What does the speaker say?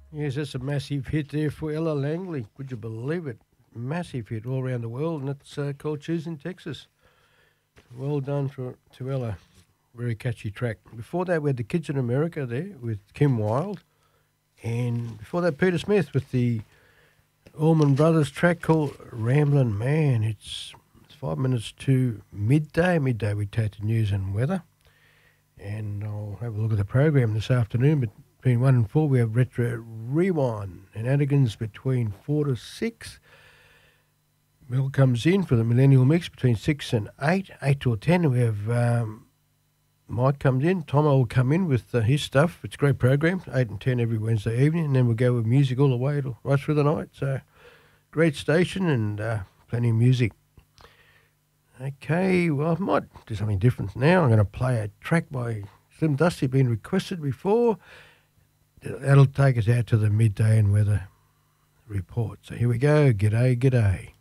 Yes, that's a massive hit there for Ella Langley. Could you believe it? Massive hit all around the world, and that's called Choosing Texas. Well done to Ella. Very catchy track. Before that, we had the Kids in America there with Kim Wilde. And before that, Peter Smith with the Allman Brothers track called Ramblin' Man. It's 5 minutes to midday. Midday, we take the news and weather. And I'll have a look at the program this afternoon. But between 1 and 4, we have Retro Rewind. And Adigans between 4 to 6. Mel comes in for the Millennial Mix between 6 and 8. 8 till 10, we have Mike comes in. Tomo will come in with his stuff. It's a great program, 8 and 10 every Wednesday evening. And then we'll go with music all the way right through the night. So, great station and plenty of music. Okay, well, I might do something different now. I'm going to play a track by Slim Dusty, been requested before. That'll take us out to the midday and weather report. So here we go. G'day, g'day.